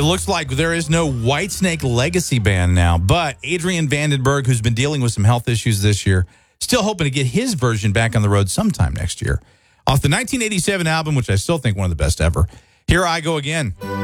looks like there is no Whitesnake legacy band now, but Adrian Vandenberg, who's been dealing with some health issues this year, still hoping to get his version back on the road sometime next year. Off the 1987 album, which I still think one of the best ever, Here I Go Again.